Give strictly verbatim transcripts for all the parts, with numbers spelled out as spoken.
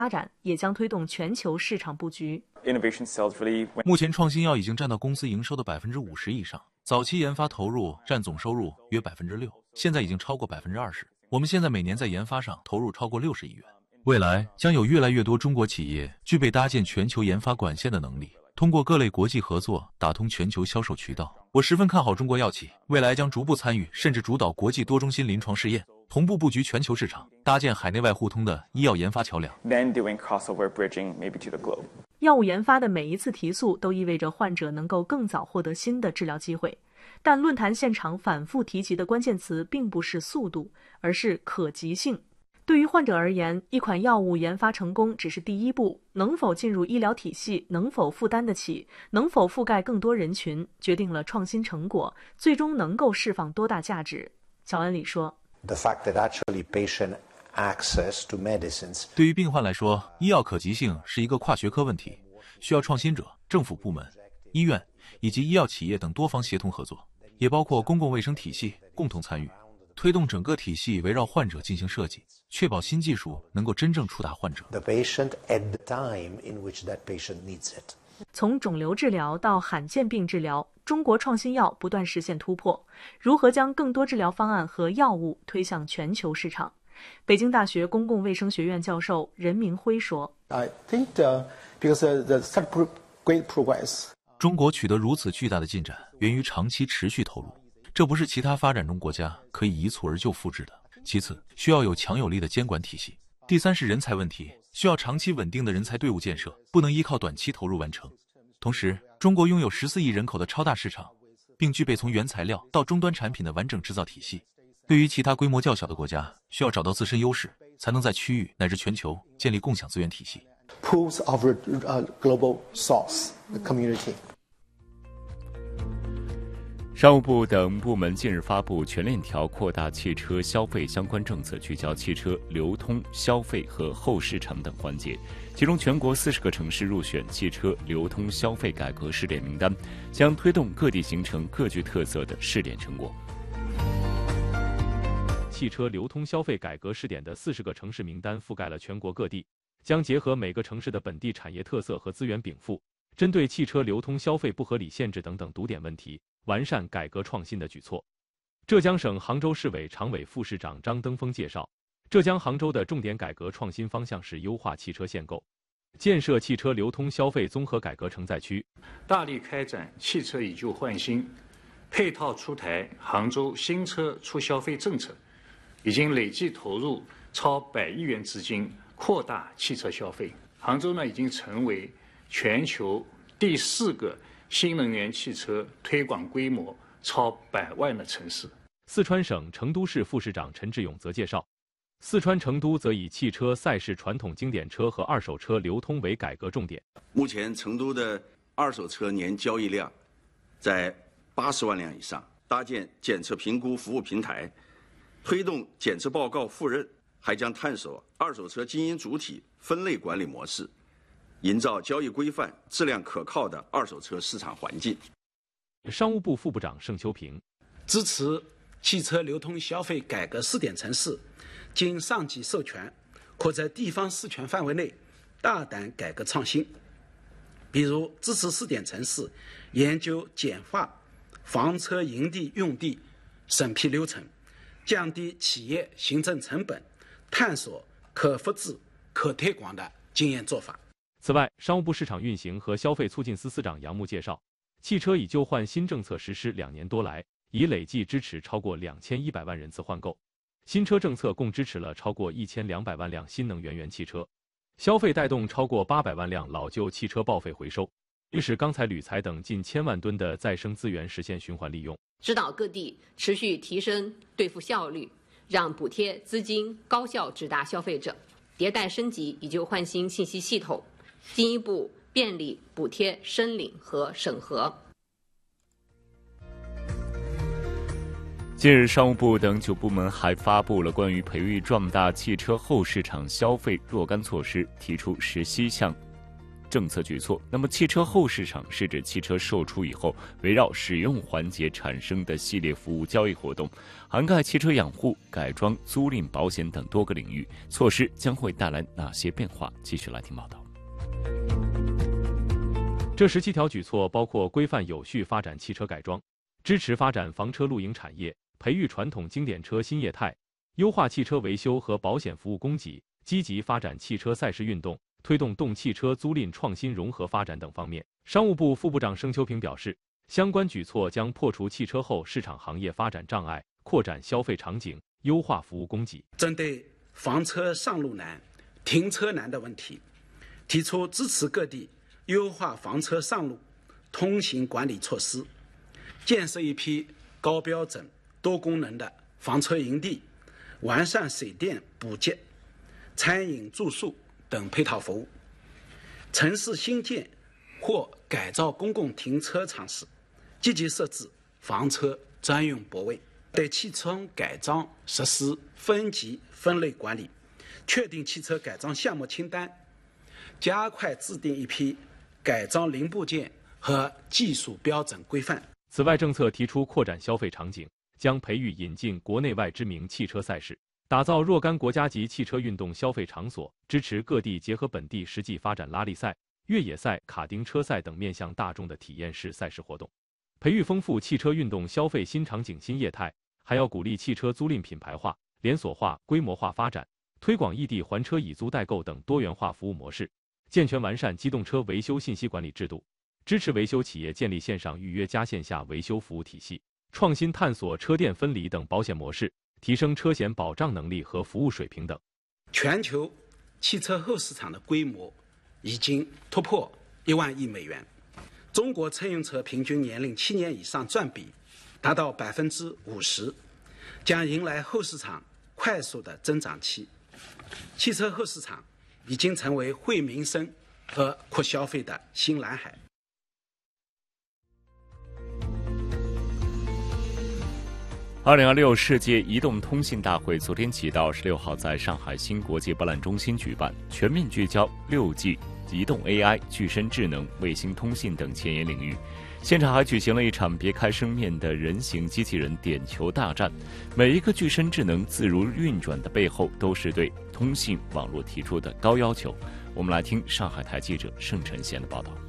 发展，也将推动全球市场布局。 目前创新药已经占到公司营收的百分之五十以上，早期研发投入占总收入约百分之六，现在已经超过百分之二十。我们现在每年在研发上投入超过六十亿元。未来将有越来越多中国企业具备搭建全球研发管线的能力，通过各类国际合作打通全球销售渠道。我十分看好中国药企，未来将逐步参与甚至主导国际多中心临床试验，同步布局全球市场，搭建海内外互通的医药研发桥梁。 Then doing crossover bridging maybe to the globe. 药物研发的每一次提速都意味着患者能够更早获得新的治疗机会，但论坛现场反复提及的关键词并不是速度，而是可及性。对于患者而言，一款药物研发成功只是第一步，能否进入医疗体系，能否负担得起，能否覆盖更多人群，决定了创新成果最终能够释放多大价值。乔恩里说 The fact that actually patient access to medicines. 对于病患来说，医药可及性是一个跨学科问题，需要创新者、政府部门、医院以及医药企业等多方协同合作，也包括公共卫生体系共同参与，推动整个体系围绕患者进行设计，确保新技术能够真正触达患者。 The patient at the time in which that patient needs it. 从肿瘤治疗到罕见病治疗，中国创新药不断实现突破。如何将更多治疗方案和药物推向全球市场？北京大学公共卫生学院教授任明辉说 I think uh, because uh, the such great progress. 中国取得如此巨大的进展，源于长期持续投入，这不是其他发展中国家可以一蹴而就复制的。其次，需要有强有力的监管体系。第三是人才问题，需要长期稳定的人才队伍建设，不能依靠短期投入完成。同时，中国拥有十四亿人口的超大市场，并具备从原材料到终端产品的完整制造体系。对于其他规模较小的国家，需要找到自身优势，才能在区域乃至全球建立共享资源体系。 Pools of a global source community. 商务部等部门近日发布全链条扩大汽车消费相关政策，聚焦汽车流通、消费和后市场等环节。其中，全国四十个城市入选汽车流通消费改革试点名单，将推动各地形成各具特色的试点成果。 汽车流通消费改革试点的四十个城市名单覆盖了全国各地，将结合每个城市的本地产业特色和资源禀赋，针对汽车流通消费不合理限制等等堵点问题，完善改革创新的举措。浙江省杭州市委常委副市长张登峰介绍，浙江杭州的重点改革创新方向是优化汽车限购，建设汽车流通消费综合改革承载区， 大力开展汽车以旧换新，配套出台杭州新车促消费政策，已经累计投入超百亿元资金，扩大汽车消费。杭州呢，已经成为全球第四个新能源汽车推广规模超百万的城市。 四川省成都市副市长陈志勇则介绍，四川成都则以汽车赛事传统经典车和二手车流通为改革重点。 目前成都的二手车年交易量在八十万辆以上，搭建检测评估服务平台，推动检测报告互认，还将探索二手车经营主体分类管理模式，营造交易规范、质量可靠的二手车市场环境。 商务部副部长盛秋平支持汽车流通消费改革试点城市经上级授权，可在地方事权范围内大胆改革创新，比如支持试点城市研究简化房车营地用地审批流程，降低企业行政成本，探索可复制、可推广的经验做法。 此外，商务部市场运行和消费促进司司长杨木介绍，汽车以旧换新政策实施两年多来，已累计支持超过两千一百万人次换购。新车政策共支持了超过一千两百万辆新能源原汽车，消费带动超过八百万辆老旧汽车报废回收，并使钢材、铝材等近千万吨的再生资源实现循环利用。 指导各地持续提升兑付效率，让补贴资金高效直达消费者，迭代升级以旧换新信息系统，进一步便利补贴申领和审核。 近日，商务部等九部门还发布了关于培育壮大汽车后市场消费若干措施，提出十七项政策举措。那么汽车后市场是指汽车售出以后围绕使用环节产生的系列服务交易活动，涵盖汽车养护、改装、租赁、保险等多个领域。措施将会带来哪些变化？继续来听报道。 这十七条举措包括规范有序发展汽车改装，支持发展房车露营产业，培育传统经典车新业态，优化汽车维修和保险服务供给，积极发展汽车赛事运动，推动动汽车租赁创新融合发展等方面。商务部副部长盛秋平表示，相关举措将破除汽车后市场行业发展障碍，扩展消费场景，优化服务供给。 针对房车上路难、停车难的问题，提出支持各地优化房车上路通行管理措施，建设一批高标准、多功能的房车营地，完善水电、补给、餐饮、住宿等配套服务。城市新建或改造公共停车场时，积极设置房车专用泊位，对汽车改装实施分级分类管理，确定汽车改装项目清单，加快制定一批改装零部件和技术标准规范。 此外，政策提出扩展消费场景，将培育引进国内外知名汽车赛事，打造若干国家级汽车运动消费场所，支持各地结合本地实际发展拉力赛、越野赛、卡丁车赛等面向大众的体验式赛事活动，培育丰富汽车运动消费新场景新业态。还要鼓励汽车租赁品牌化、连锁化、规模化发展，推广异地还车以租代购等多元化服务模式，健全完善机动车维修信息管理制度，支持维修企业建立线上预约加线下维修服务体系，创新探索车电分离等保险模式，提升车险保障能力和服务水平等。 全球汽车后市场的规模已经突破一万亿美元，中国乘用车平均年龄七年以上占比达到百分之五十，将迎来后市场快速的增长期。汽车后市场已经成为惠民生和扩消费的新蓝海。 二零二六世界移动通信大会昨天起到二十六号在上海新国际博览中心举办，全面聚焦六 G、移动 A I、具身智能、卫星通信等前沿领域。现场还举行了一场别开生面的人形机器人点球大战，每一个具身智能自如运转的背后，都是对通信网络提出的高要求。我们来听上海台记者盛晨贤的报道。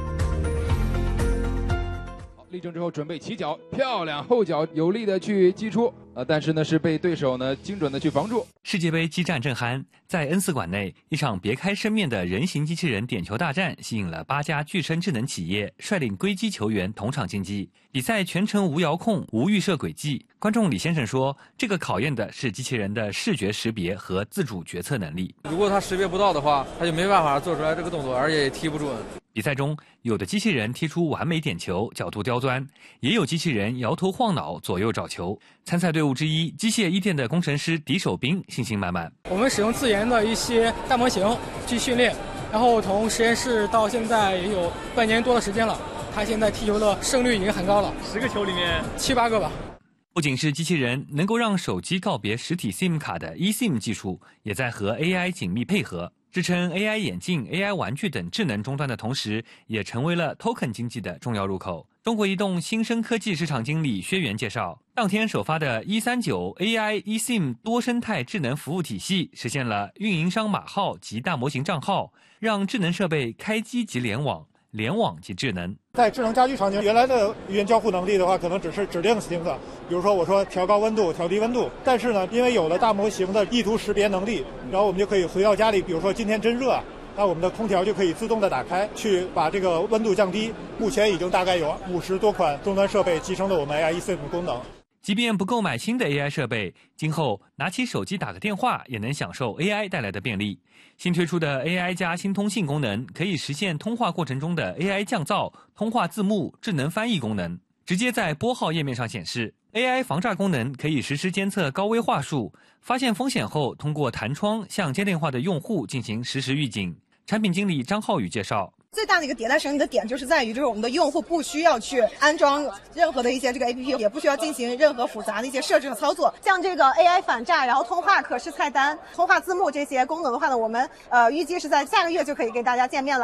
立正之后准备起脚，漂亮，后脚有力的去击出，呃，但是呢是被对手呢精准的去防住。 世界杯激战正酣，在 N 四馆内，一场别开生面的人形机器人点球大战吸引了八家具身智能企业率领归机球员同场竞技。比赛全程无遥控、无预设轨迹。观众李先生说，这个考验的是机器人的视觉识别和自主决策能力。 如果他识别不到的话，他就没办法做出来这个动作，而且也踢不准。 比赛中，有的机器人踢出完美点球，角度刁钻，也有机器人摇头晃脑，左右找球。参赛队伍之一，机械一店的工程师狄守斌信心满满。 我们使用自研的一些大模型去训练，然后从实验室到现在也有半年多的时间了。他现在踢球的胜率已经很高了，十个球里面七八个吧。 不仅是机器人，能够让手机告别实体 SIM 卡的 eSIM 技术，也在和 A I 紧密配合。支撑 A I 眼镜、A I 玩具等智能终端的同时，也成为了 token 经济的重要入口。中国移动新生科技市场经理薛元介绍，当天首发的一三九 A I eSIM 多生态智能服务体系，实现了运营商码号及大模型账号，让智能设备开机即联网，联网即智能。 在智能家居场景，原来的语音交互能力的话，可能只是指令性的，比如说我说调高温度、调低温度。但是呢，因为有了大模型的意图识别能力，然后我们就可以回到家里，比如说今天真热，那我们的空调就可以自动的打开，去把这个温度降低。目前已经大概有五十多款终端设备集成了我们 A I eSIM 功能。 即便不购买新的 A I 设备，今后拿起手机打个电话也能享受 A I 带来的便利。新推出的 A I 加新通信功能，可以实现通话过程中的 A I 降噪、通话字幕、智能翻译功能，直接在拨号页面上显示。A I 防诈功能可以实时监测高危话术，发现风险后，通过弹窗向接电话的用户进行实时预警。产品经理张浩宇介绍， 最大的一个迭代升级的点就是在于，就是我们的用户不需要去安装任何的一些这个 A P P， 也不需要进行任何复杂的一些设置的操作。像这个 A I 反诈，然后通话可视菜单、通话字幕这些功能的话呢，我们呃预计是在下个月就可以给大家见面了。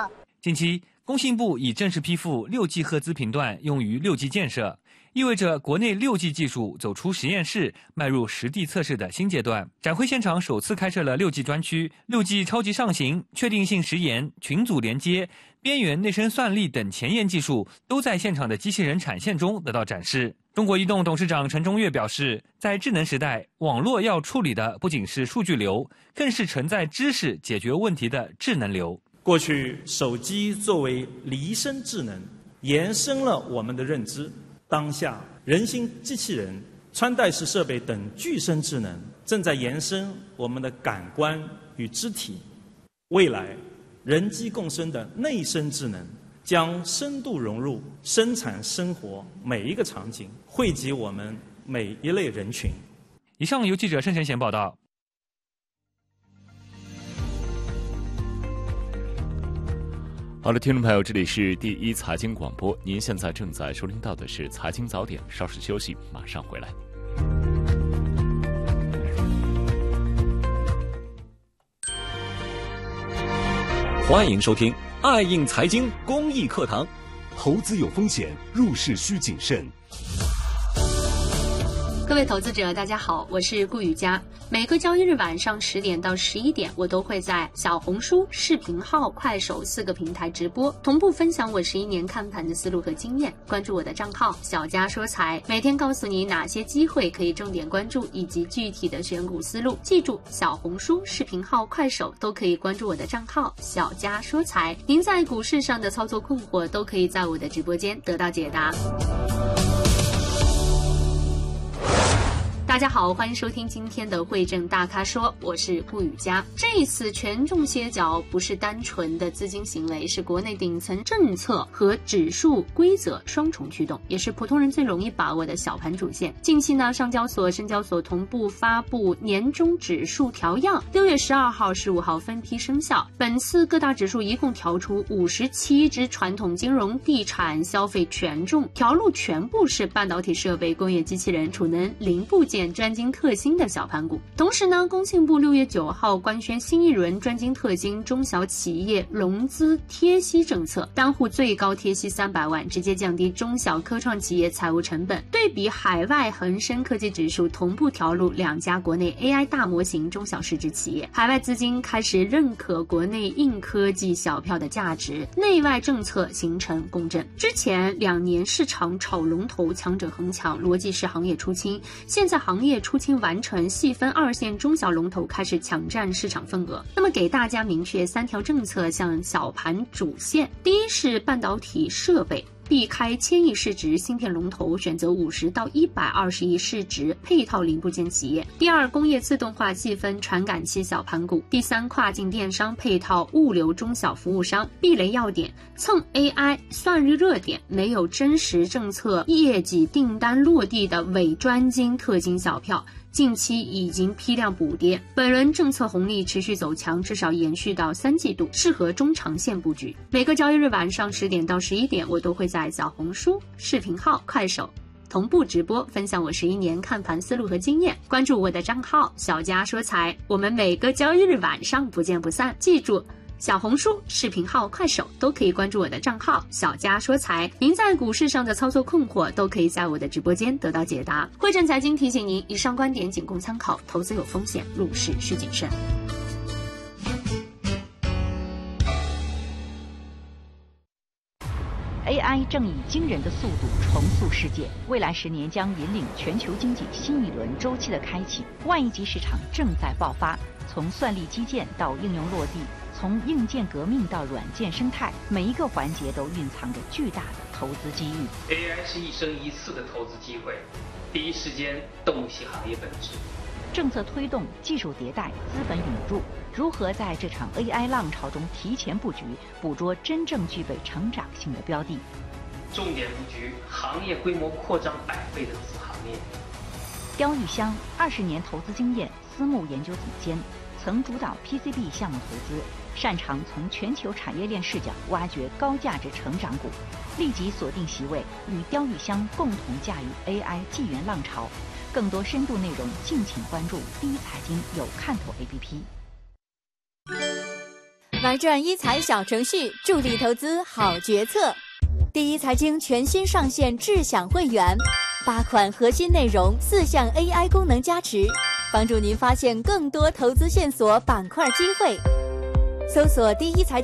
近期，工信部已正式批复六 G 赫兹频段用于六 G 建设，意味着国内六 G 技术走出实验室，迈入实地测试的新阶段。展会现场首次开设了六 G 专区，六 G 超级上行、确定性时延、群组连接、边缘内生算力等前沿技术都在现场的机器人产线中得到展示。中国移动董事长陈忠岳表示，在智能时代，网络要处理的不仅是数据流，更是承载知识解决问题的智能流。 过去，手机作为离身智能，延伸了我们的认知。当下，人形机器人、穿戴式设备等具身智能正在延伸我们的感官与肢体。未来，人机共生的内生智能将深度融入生产生活每一个场景，惠及我们每一类人群。 以上由记者盛晨贤报道。 好了，听众朋友，这里是第一财经广播，您现在正在收听到的是财经早点，稍事休息，马上回来。 欢迎收听爱映财经公益课堂。投资有风险，入市需谨慎。 各位投资者，大家好，我是顾雨佳。每个交易日晚上十点到十一点，我都会在小红书、视频号、快手四个平台直播，同步分享我十一年看盘的思路和经验。关注我的账号小佳说财，每天告诉你哪些机会可以重点关注，以及具体的选股思路。记住，小红书、视频号、快手都可以关注我的账号小佳说财。您在股市上的操作困惑，都可以在我的直播间得到解答。大家好，欢迎收听今天的汇证大咖说，我是顾雨佳。这一次权重歇脚不是单纯的资金行为，是国内顶层政策和指数规则双重驱动，也是普通人最容易把握的小盘主线。近期呢，上交所、深交所同步发布年终指数调样，六月十二号、十五号分批生效。本次各大指数一共调出五十七只传统金融、地产、消费权重，调路全部是半导体设备、工业机器人、储能零部件、专精特新的小盘股。同时呢，工信部六月九号官宣新一轮专精特新中小企业融资贴息政策，单户最高贴息三百万，直接降低中小科创企业财务成本。对比海外恒生科技指数同步调入两家国内 A I 大模型中小市值企业，海外资金开始认可国内硬科技小票的价值，内外政策形成共振。之前两年市场炒龙头，强者恒强，逻辑是行业出清，现在行业出清完成，细分二线中小龙头开始抢占市场份额。那么给大家明确三条政策向小盘主线：第一是半导体设备，避开千亿市值芯片龙头，选择五十到一百二十亿市值配套零部件企业。第二，工业自动化细分传感器小盘股。第三，跨境电商配套物流中小服务商。避雷要点：蹭 A I 算日热点，没有真实政策业绩订单落地的伪专精特精小票，近期已经批量补跌，本轮政策红利持续走强，至少延续到三季度，适合中长线布局。每个交易日晚上十点到十一点，我都会在小红书、视频号、快手同步直播，分享我十一年看盘思路和经验。关注我的账号小佳说财，我们每个交易日晚上不见不散。记住，小红书、视频号、快手都可以关注我的账号小佳说财，您在股市上的操作困惑都可以在我的直播间得到解答。汇证财经提醒您，以上观点仅供参考，投资有风险，入市需谨慎。 A I 正以惊人的速度重塑世界，未来十年将引领全球经济新一轮周期的开启。万亿级市场正在爆发，从算力基建到应用落地，从硬件革命到软件生态，每一个环节都蕴藏着巨大的投资机遇。 A I 是一生一次的投资机会，第一时间洞悉行业本质。 政策推动、技术迭代、资本引入，如何在这场 A I 浪潮中提前布局，捕捉真正具备成长性的标的？ 重点布局行业规模扩张百倍的子行业。 刁玉香二十年投资经验，私募研究总监，曾主导 P C B 项目投资，擅长从全球产业链视角挖掘高价值成长股。立即锁定席位，与刁玉香共同驾驭 A I 纪元浪潮。更多深度内容，敬请关注第一财经有看头 A P P。 玩转一财小程序，助力投资好决策。第一财经全新上线智享会员，八款核心内容，四项 A I 功能加持，帮助您发现更多投资线索、板块机会。搜索第一财经